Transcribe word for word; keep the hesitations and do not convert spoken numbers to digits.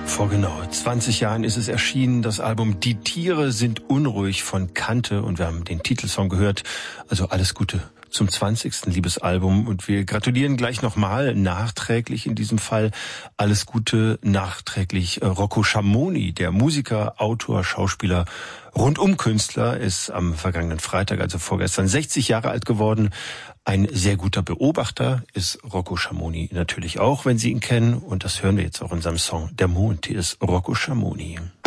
Vor genau zwanzig Jahren ist es erschienen, das Album Die Tiere sind unruhig von Kante, und wir haben den Titelsong gehört. Also alles Gute zum zwanzigsten Liebesalbum, und wir gratulieren gleich nochmal nachträglich in diesem Fall. Alles Gute nachträglich Rocco Schamoni, der Musiker, Autor, Schauspieler, Rundumkünstler, ist am vergangenen Freitag, also vorgestern, sechzig Jahre alt geworden. Ein sehr guter Beobachter ist Rocco Schamoni natürlich auch, wenn Sie ihn kennen, und das hören wir jetzt auch in seinem Song Der Mond. Hier ist Rocco Schamoni.